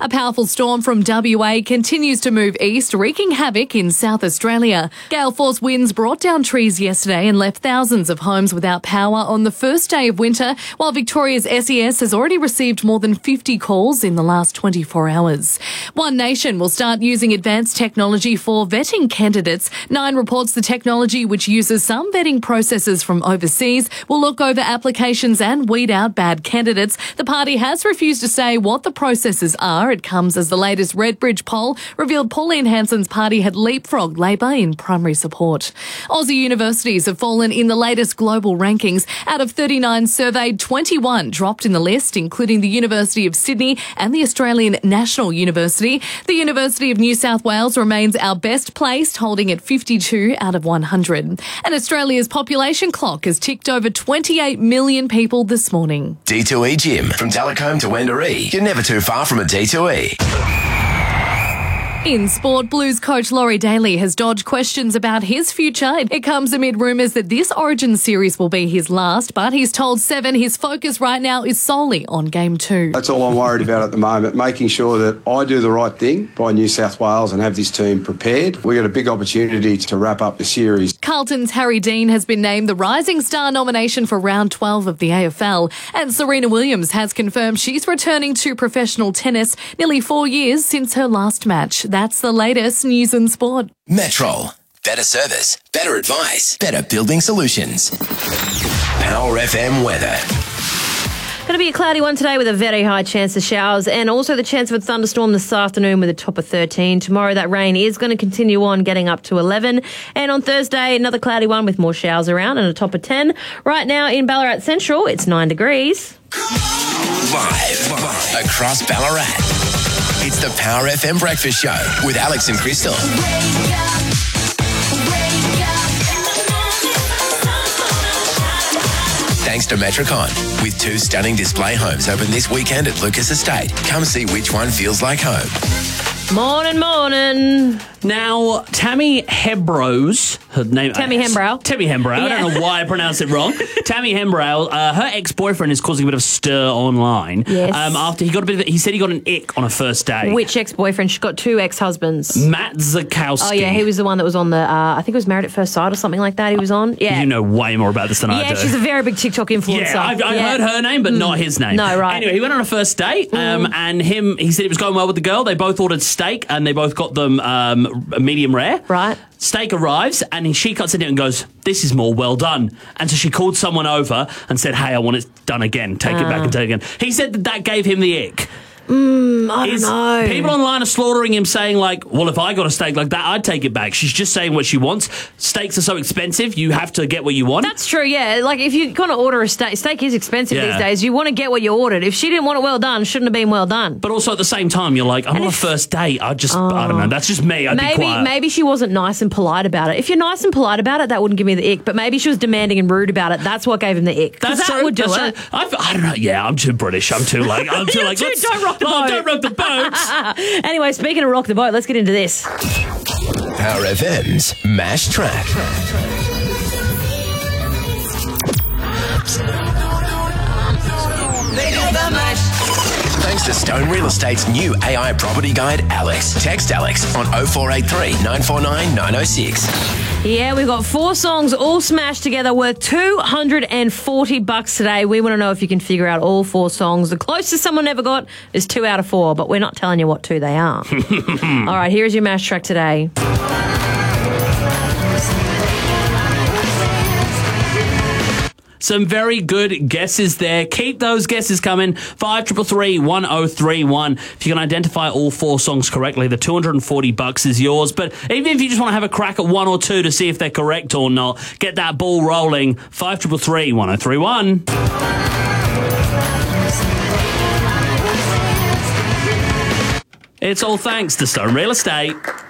A powerful storm from WA continues to move east, wreaking havoc in South Australia. Gale force winds brought down trees yesterday and left thousands of homes without power on the first day of winter, while Victoria's SES has already received more than 50 calls in the last 24 hours. One Nation will start using advanced technology for vetting candidates. Nine reports the technology, which uses some vetting processes from overseas, will look over applications and weed out bad candidates. The party has refused to say what the processes are. It comes as the latest Redbridge poll revealed Pauline Hanson's party had leapfrogged Labor in primary support. Aussie universities have fallen in the latest global rankings. Out of 39 surveyed, 21 dropped in the list, including the University of Sydney and the Australian National University. The University of New South Wales remains our best placed, holding at 52 out of 100. And Australia's population clock has ticked over 28 million people this morning. D2E Gym. From Talcombe to Wendouree, you're never too far from a D2E. In sport, Blues coach Laurie Daly has dodged questions about his future. It comes amid rumours that this Origin series will be his last, but he's told Seven his focus right now is solely on Game 2. That's all I'm worried about at the moment, making sure that I do the right thing by New South Wales and have this team prepared. We've got a big opportunity to wrap up the series. Carlton's Harry Dean has been named the Rising Star nomination for round 12 of the AFL, and Serena Williams has confirmed she's returning to professional tennis nearly 4 years since her last match. That's the latest news and sport. Metrol. Better service, better advice, better building solutions. Power FM weather. Going to be a cloudy one today with a very high chance of showers and also the chance of a thunderstorm this afternoon with a top of 13. Tomorrow that rain is going to continue on, getting up to 11. And on Thursday, another cloudy one with more showers around and a top of 10. Right now in Ballarat Central, it's 9 degrees. Live across Ballarat. It's the Power FM Breakfast Show with Alex and Crystal. Thanks to Metricon. With 2 stunning display homes open this weekend at Lucas Estate. Come see which one feels like home. Morning. Now, Tammy Hembrow, her name... Tammy Hembrow. Tammy Hembrow. Yeah. I don't know why I pronounced it wrong. Tammy Hembrow, her ex-boyfriend is causing a bit of stir online. Yes. After he said he got an ick on a first date. Which ex-boyfriend? She's got 2 ex-husbands. Matt Zakowski. Oh, yeah, he was the one that was on the, I think it was Married at First Sight or something like that he was on. Yeah. You know way more about this than I do. Yeah, she's a very big TikTok influencer. Yeah, I've heard her name, but not his name. No, right. Anyway, he went on a first date, and he said it was going well with the girl. They both ordered steak, and they both got them medium rare. Right. Steak arrives, and she cuts it in and goes, "This is more well done." And so she called someone over and said, "Hey, I want it done again. Take it back and take it again." He said that gave him the ick. I don't know. People online are slaughtering him, saying like, well, if I got a steak like that, I'd take it back. She's just saying what she wants. Steaks are so expensive, you have to get what you want. That's true, yeah. Like, if you're going to order a steak is expensive these days. You want to get what you ordered. If she didn't want it well done, shouldn't have been well done. But also at the same time, you're like, I'm on a first date. I don't know. That's just me. I'd be quiet. Maybe she wasn't nice and polite about it. If you're nice and polite about it, that wouldn't give me the ick. But maybe she was demanding and rude about it. That's what gave him the ick. That would do it. I don't know. Yeah, I'm too British. I'm too like... Don't rock the boat. Don't rock the boat. Anyway, speaking of rock the boat, let's get into this. Power FM's Mash Track. Thanks to Stone Real Estate's new AI property guide, Alex. Text Alex on 0483 949 906. Yeah, we've got 4 songs all smashed together worth $240 today. We want to know if you can figure out all 4 songs. The closest someone ever got is 2 out of 4, but we're not telling you what 2 they are. All right, here's your Mash Track today. Some very good guesses there. Keep those guesses coming. 5333 1031. If you can identify all 4 songs correctly, the $240 is yours. But even if you just want to have a crack at 1 or 2 to see if they're correct or not, get that ball rolling. 5333 1031. It's all thanks to Stone Real Estate.